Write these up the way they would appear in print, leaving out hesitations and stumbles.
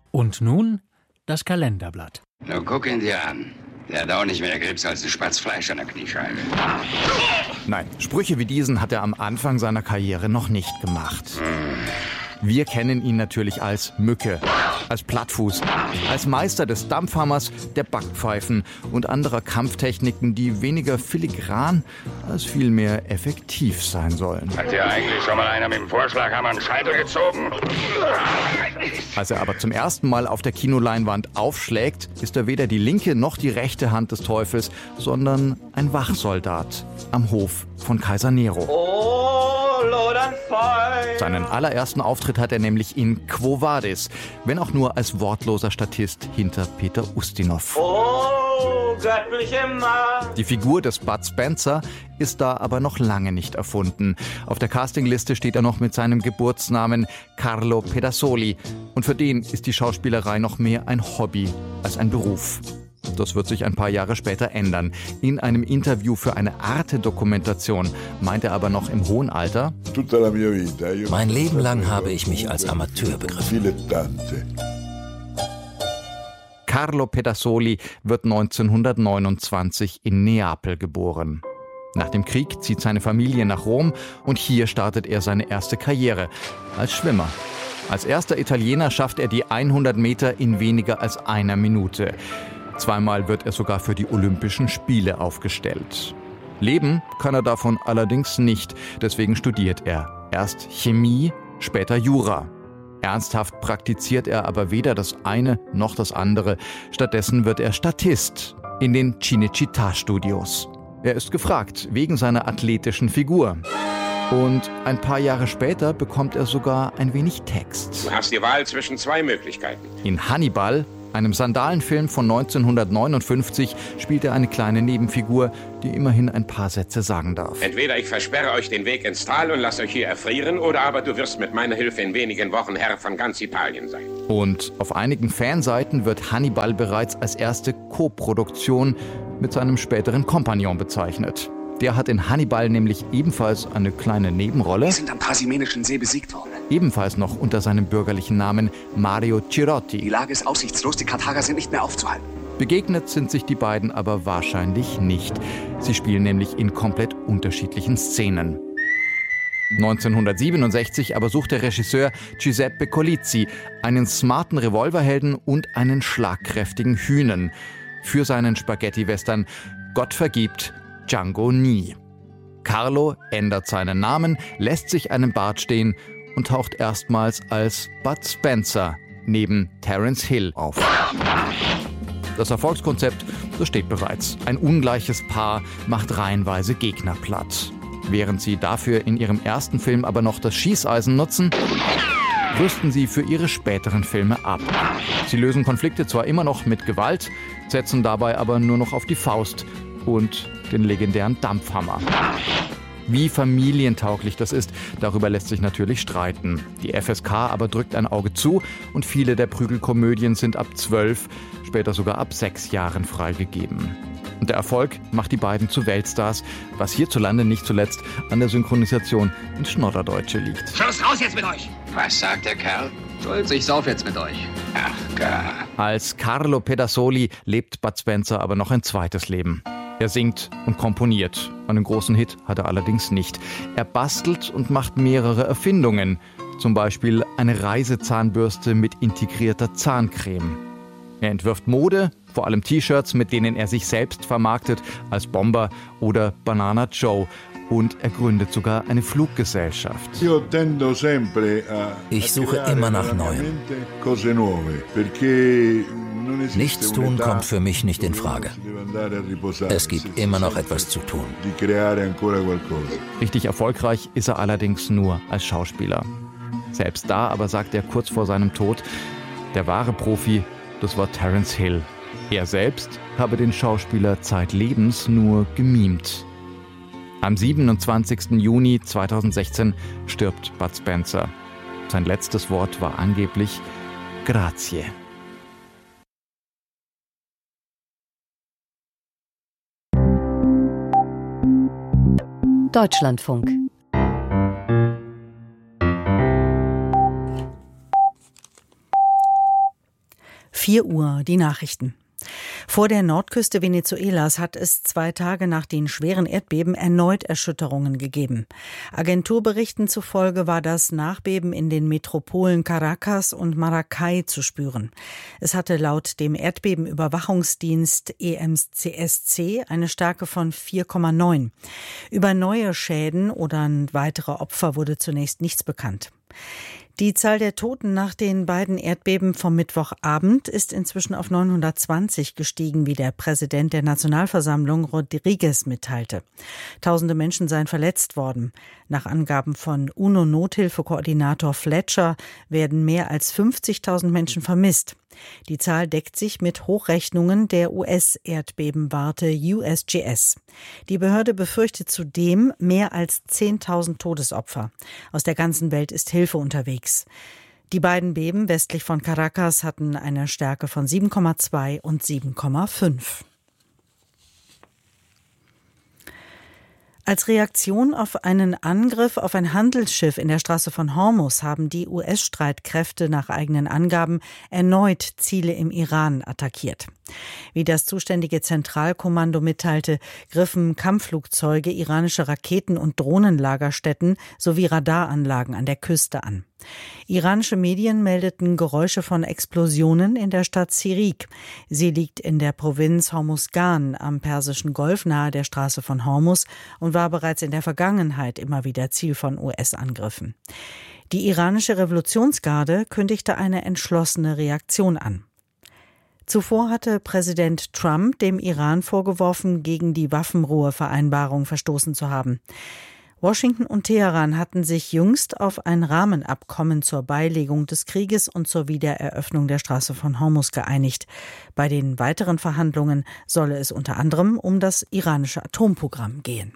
Und nun das Kalenderblatt. Na, guck ihn dir an. Der hat auch nicht mehr Grips als ein Spatz Fleisch an der Kniescheibe. Nein, Sprüche wie diesen hat er am Anfang seiner Karriere noch nicht gemacht. Wir kennen ihn natürlich als Mücke, als Plattfuß, als Meister des Dampfhammers, der Backpfeifen und anderer Kampftechniken, die weniger filigran als vielmehr effektiv sein sollen. Hat dir eigentlich schon mal einer mit dem Vorschlaghammer einen Scheitel gezogen? Als er aber zum ersten Mal auf der Kinoleinwand aufschlägt, ist er weder die linke noch die rechte Hand des Teufels, sondern ein Wachsoldat am Hof von Kaiser Nero. Seinen allerersten Auftritt hat er nämlich in Quo Vadis, wenn auch nur als wortloser Statist hinter Peter Ustinov. Oh, göttliche Macht! Die Figur des Bud Spencer ist da aber noch lange nicht erfunden. Auf der Castingliste steht er noch mit seinem Geburtsnamen Carlo Pedersoli. Und für den ist die Schauspielerei noch mehr ein Hobby als ein Beruf. Das wird sich ein paar Jahre später ändern. In einem Interview für eine Arte-Dokumentation meint er aber noch im hohen Alter: Mein Leben lang habe ich mich als Amateur begriffen. Carlo Pedersoli wird 1929 in Neapel geboren. Nach dem Krieg zieht seine Familie nach Rom und hier startet er seine erste Karriere als Schwimmer. Als erster Italiener schafft er die 100 Meter in weniger als einer Minute. Zweimal wird er sogar für die Olympischen Spiele aufgestellt. Leben kann er davon allerdings nicht, deswegen studiert er. Erst Chemie, später Jura. Ernsthaft praktiziert er aber weder das eine noch das andere. Stattdessen wird er Statist in den Cinecittà-Studios. Er ist gefragt wegen seiner athletischen Figur. Und ein paar Jahre später bekommt er sogar ein wenig Text. Du hast die Wahl zwischen zwei Möglichkeiten. In Hannibal, einem Sandalenfilm von 1959, spielt er eine kleine Nebenfigur, die immerhin ein paar Sätze sagen darf. Entweder ich versperre euch den Weg ins Tal und lasse euch hier erfrieren, oder aber du wirst mit meiner Hilfe in wenigen Wochen Herr von ganz Italien sein. Und auf einigen Fanseiten wird Hannibal bereits als erste Co-Produktion mit seinem späteren Kompagnon bezeichnet. Der hat in Hannibal nämlich ebenfalls eine kleine Nebenrolle. Wir sind am Trasimenischen See besiegt worden. Ebenfalls noch unter seinem bürgerlichen Namen Mario Cirotti. Die Lage ist aussichtslos, die Karthager sind nicht mehr aufzuhalten. Begegnet sind sich die beiden aber wahrscheinlich nicht. Sie spielen nämlich in komplett unterschiedlichen Szenen. 1967 aber sucht der Regisseur Giuseppe Colizzi einen smarten Revolverhelden und einen schlagkräftigen Hünen für seinen Spaghetti-Western Gott vergibt, Django nie. Carlo ändert seinen Namen, lässt sich einen Bart stehen und taucht erstmals als Bud Spencer neben Terence Hill auf. Das Erfolgskonzept, das steht bereits. Ein ungleiches Paar macht reihenweise Gegner platt. Während sie dafür in ihrem ersten Film aber noch das Schießeisen nutzen, rüsten sie für ihre späteren Filme ab. Sie lösen Konflikte zwar immer noch mit Gewalt, setzen dabei aber nur noch auf die Faust und den legendären Dampfhammer. Wie familientauglich das ist, darüber lässt sich natürlich streiten. Die FSK aber drückt ein Auge zu und viele der Prügelkomödien sind ab 12, später sogar ab 6 Jahren freigegeben. Und der Erfolg macht die beiden zu Weltstars, was hierzulande nicht zuletzt an der Synchronisation ins Schnodderdeutsche liegt. Schluss, raus jetzt mit euch! Was sagt der Kerl? Schulz, ich sauf jetzt mit euch. Ach, gar. Als Carlo Pedersoli lebt Bud Spencer aber noch ein zweites Leben. Er singt und komponiert. Einen großen Hit hat er allerdings nicht. Er bastelt und macht mehrere Erfindungen. Zum Beispiel eine Reisezahnbürste mit integrierter Zahncreme. Er entwirft Mode, vor allem T-Shirts, mit denen er sich selbst vermarktet, als Bomber oder Banana Joe. Und er gründet sogar eine Fluggesellschaft. Ich suche immer nach Neuem. Nichts tun kommt für mich nicht in Frage. Es gibt immer noch etwas zu tun. Richtig erfolgreich ist er allerdings nur als Schauspieler. Selbst da aber sagt er kurz vor seinem Tod, der wahre Profi, das war Terence Hill. Er selbst habe den Schauspieler zeitlebens nur gemimt. Am 27. Juni 2016 stirbt Bud Spencer. Sein letztes Wort war angeblich Grazie. Deutschlandfunk. 4 Uhr, die Nachrichten. Vor der Nordküste Venezuelas hat es 2 Tage nach den schweren Erdbeben erneut Erschütterungen gegeben. Agenturberichten zufolge war das Nachbeben in den Metropolen Caracas und Maracay zu spüren. Es hatte laut dem Erdbebenüberwachungsdienst EMCSC eine Stärke von 4,9. Über neue Schäden oder weitere Opfer wurde zunächst nichts bekannt. Die Zahl der Toten nach den beiden Erdbeben vom Mittwochabend ist inzwischen auf 920 gestiegen, wie der Präsident der Nationalversammlung Rodriguez mitteilte. Tausende Menschen seien verletzt worden. Nach Angaben von UNO-Nothilfekoordinator Fletcher werden mehr als 50.000 Menschen vermisst. Die Zahl deckt sich mit Hochrechnungen der US-Erdbebenwarte USGS. Die Behörde befürchtet zudem mehr als 10.000 Todesopfer. Aus der ganzen Welt ist Hilfe unterwegs. Die beiden Beben westlich von Caracas hatten eine Stärke von 7,2 und 7,5. Als Reaktion auf einen Angriff auf ein Handelsschiff in der Straße von Hormuz haben die US-Streitkräfte nach eigenen Angaben erneut Ziele im Iran attackiert. Wie das zuständige Zentralkommando mitteilte, griffen Kampfflugzeuge iranische Raketen- und Drohnenlagerstätten sowie Radaranlagen an der Küste an. Iranische Medien meldeten Geräusche von Explosionen in der Stadt Sirik. Sie liegt in der Provinz Hormuzgan am Persischen Golf nahe der Straße von Hormuz und war bereits in der Vergangenheit immer wieder Ziel von US-Angriffen. Die iranische Revolutionsgarde kündigte eine entschlossene Reaktion an. Zuvor hatte Präsident Trump dem Iran vorgeworfen, gegen die Waffenruhevereinbarung verstoßen zu haben. Washington und Teheran hatten sich jüngst auf ein Rahmenabkommen zur Beilegung des Krieges und zur Wiedereröffnung der Straße von Hormuz geeinigt. Bei den weiteren Verhandlungen solle es unter anderem um das iranische Atomprogramm gehen.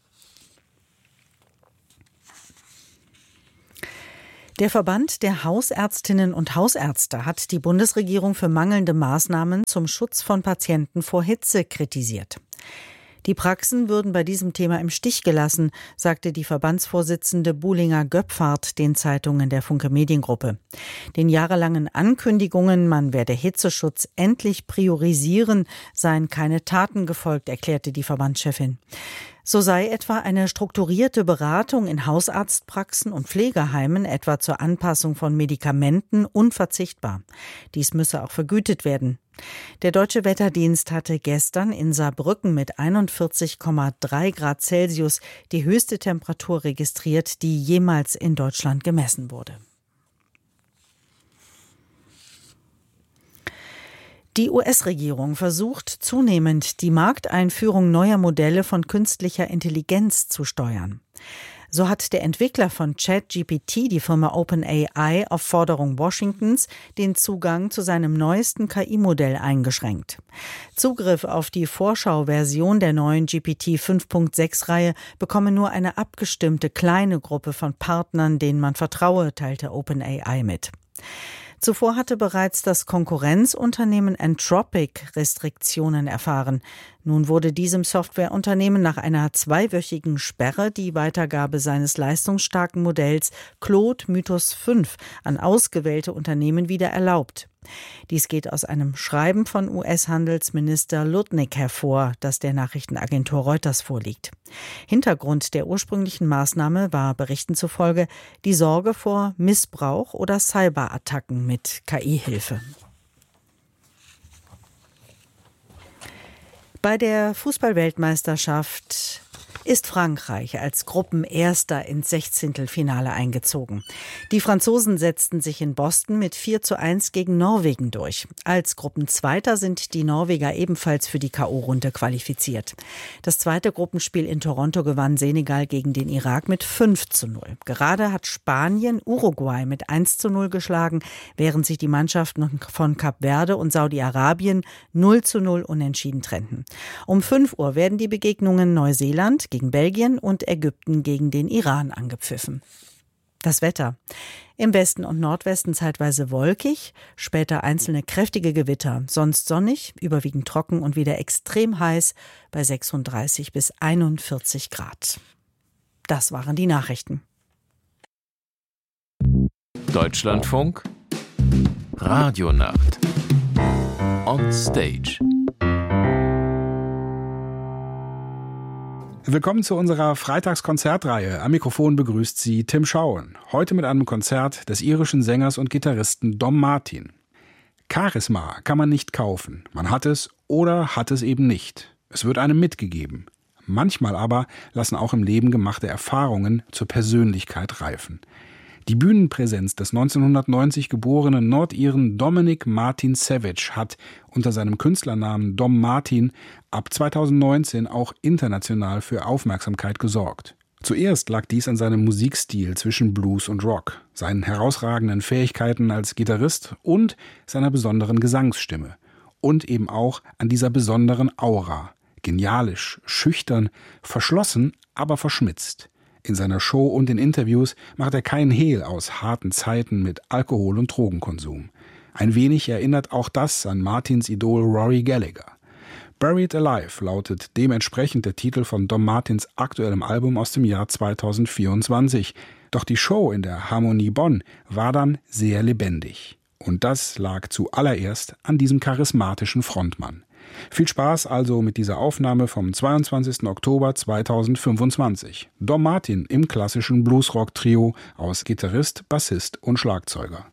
Der Verband der Hausärztinnen und Hausärzte hat die Bundesregierung für mangelnde Maßnahmen zum Schutz von Patienten vor Hitze kritisiert. Die Praxen würden bei diesem Thema im Stich gelassen, sagte die Verbandsvorsitzende Buhlinger-Göpfart den Zeitungen der Funke Mediengruppe. Den jahrelangen Ankündigungen, man werde Hitzeschutz endlich priorisieren, seien keine Taten gefolgt, erklärte die Verbandschefin. So sei etwa eine strukturierte Beratung in Hausarztpraxen und Pflegeheimen, etwa zur Anpassung von Medikamenten, unverzichtbar. Dies müsse auch vergütet werden. Der Deutsche Wetterdienst hatte gestern in Saarbrücken mit 41,3 Grad Celsius die höchste Temperatur registriert, die jemals in Deutschland gemessen wurde. Die US-Regierung versucht zunehmend, die Markteinführung neuer Modelle von künstlicher Intelligenz zu steuern. So hat der Entwickler von ChatGPT, die Firma OpenAI, auf Forderung Washingtons den Zugang zu seinem neuesten KI-Modell eingeschränkt. Zugriff auf die Vorschauversion der neuen GPT 5.6-Reihe bekomme nur eine abgestimmte kleine Gruppe von Partnern, denen man vertraue, teilte OpenAI mit. Zuvor hatte bereits das Konkurrenzunternehmen Anthropic Restriktionen erfahren. Nun wurde diesem Softwareunternehmen nach einer 2-wöchigen Sperre die Weitergabe seines leistungsstarken Modells Claude Mythos 5 an ausgewählte Unternehmen wieder erlaubt. Dies geht aus einem Schreiben von US-Handelsminister Lutnick hervor, das der Nachrichtenagentur Reuters vorliegt. Hintergrund der ursprünglichen Maßnahme war Berichten zufolge die Sorge vor Missbrauch oder Cyberattacken mit KI-Hilfe. Bei der Fußball-Weltmeisterschaft ist Frankreich als Gruppenerster ins Sechzehntelfinale eingezogen. Die Franzosen setzten sich in Boston mit 4:1 gegen Norwegen durch. Als Gruppenzweiter sind die Norweger ebenfalls für die K.O.-Runde qualifiziert. Das zweite Gruppenspiel in Toronto gewann Senegal gegen den Irak mit 5:0. Gerade hat Spanien Uruguay mit 1:0 geschlagen, während sich die Mannschaften von Kap Verde und Saudi-Arabien 0:0 unentschieden trennten. Um 5 Uhr werden die Begegnungen Neuseeland gegen Belgien und Ägypten gegen den Iran angepfiffen. Das Wetter. Im Westen und Nordwesten zeitweise wolkig, später einzelne kräftige Gewitter, sonst sonnig, überwiegend trocken und wieder extrem heiß bei 36 bis 41 Grad. Das waren die Nachrichten. Deutschlandfunk Radionacht. On Stage. Willkommen zu unserer Freitagskonzertreihe. Am Mikrofon begrüßt Sie Tim Schauen. Heute mit einem Konzert des irischen Sängers und Gitarristen Dom Martin. Charisma kann man nicht kaufen. Man hat es oder hat es eben nicht. Es wird einem mitgegeben. Manchmal aber lassen auch im Leben gemachte Erfahrungen zur Persönlichkeit reifen. Die Bühnenpräsenz des 1990 geborenen Nordiren Dominic Martin Savage hat unter seinem Künstlernamen Dom Martin ab 2019 auch international für Aufmerksamkeit gesorgt. Zuerst lag dies an seinem Musikstil zwischen Blues und Rock, seinen herausragenden Fähigkeiten als Gitarrist und seiner besonderen Gesangsstimme. Und eben auch an dieser besonderen Aura. Genialisch, schüchtern, verschlossen, aber verschmitzt. In seiner Show und in Interviews macht er keinen Hehl aus harten Zeiten mit Alkohol- und Drogenkonsum. Ein wenig erinnert auch das an Martins Idol Rory Gallagher. Buried Alive lautet dementsprechend der Titel von Dom Martins aktuellem Album aus dem Jahr 2024. Doch die Show in der Harmonie Bonn war dann sehr lebendig. Und das lag zuallererst an diesem charismatischen Frontmann. Viel Spaß also mit dieser Aufnahme vom 22. Oktober 2025. Dom Martin im klassischen Bluesrock-Trio aus Gitarrist, Bassist und Schlagzeuger.